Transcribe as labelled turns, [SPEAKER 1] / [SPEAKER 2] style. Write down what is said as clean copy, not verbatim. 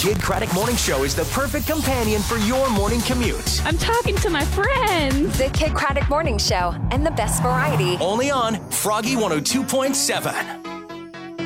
[SPEAKER 1] Kid Craddock Morning Show is the perfect companion for your morning commute.
[SPEAKER 2] I'm talking to my friends.
[SPEAKER 3] The Kid Craddock Morning Show and the best variety.
[SPEAKER 1] Only on Froggy 102.7.